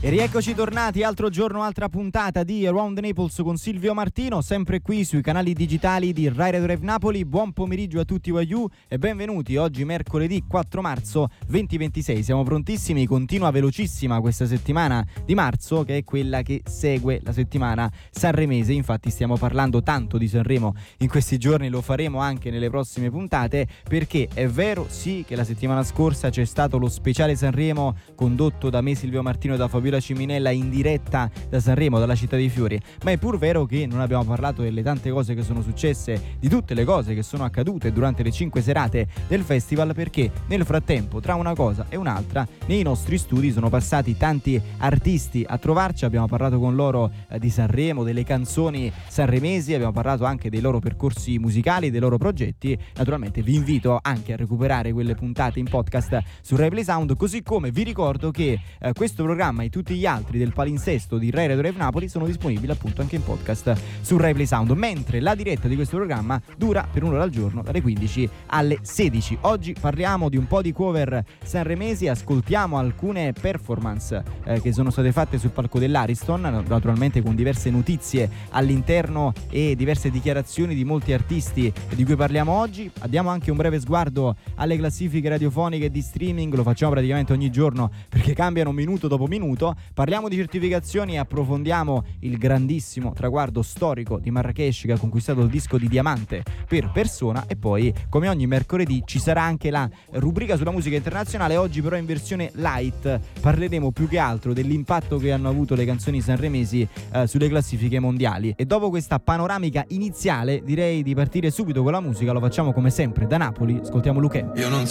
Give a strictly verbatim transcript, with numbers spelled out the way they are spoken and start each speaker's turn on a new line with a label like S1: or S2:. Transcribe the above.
S1: E rieccoci tornati, altro giorno, altra puntata di Around the Naples con Silvio Martino, sempre qui sui canali digitali di Rai Radio Rev Napoli. Buon pomeriggio a tutti you e benvenuti. Oggi mercoledì quattro marzo duemilaventisei, siamo prontissimi, continua velocissima questa settimana di marzo che è quella che segue la settimana sanremese. Infatti stiamo parlando tanto di Sanremo in questi giorni, lo faremo anche nelle prossime puntate, perché è vero sì che la settimana scorsa c'è stato lo speciale Sanremo condotto da me, Silvio Martino, e da Fabiola Ciminella in diretta da Sanremo, dalla Città dei Fiori, ma è pur vero che non abbiamo parlato delle tante cose che sono successe, di tutte le cose che sono accadute durante le cinque serate del festival, perché nel frattempo, tra una cosa e un'altra, nei nostri studi sono passati tanti artisti a trovarci. Abbiamo parlato con loro eh, di Sanremo, delle canzoni sanremesi, abbiamo parlato anche dei loro percorsi musicali, dei loro progetti. Naturalmente vi invito anche a recuperare quelle puntate in podcast su Rai Play Sound, così come vi ricordo che eh, questo programma e tutti gli altri del palinsesto di Rai Radio Rev Napoli sono disponibili appunto anche in podcast su Rai Play Sound, mentre la diretta di questo programma dura per un'ora al giorno dalle quindici alle sedici. Oggi parliamo di un po' di cover sanremesi, ascoltiamo alcune performance eh, che sono state fatte sul palco dell'Ariston, naturalmente con diverse notizie all'interno e diverse dichiarazioni di molti artisti di cui parliamo oggi. Diamo anche un breve sguardo alle classifiche radiofoniche di streaming, lo facciamo praticamente ogni giorno perché cambiano minuto dopo minuto. Parliamo di certificazioni e approfondiamo il grandissimo traguardo storico di Marrakesh, che ha conquistato il disco di diamante per persona. E poi, come ogni mercoledì, ci sarà anche la rubrica sulla musica internazionale. Oggi però in versione light parleremo più che altro dell'impatto che hanno avuto le canzoni sanremesi eh, sulle classifiche mondiali. E dopo questa panoramica iniziale direi di partire subito con la musica. Lo facciamo come sempre da Napoli, ascoltiamo Luchè.
S2: Io non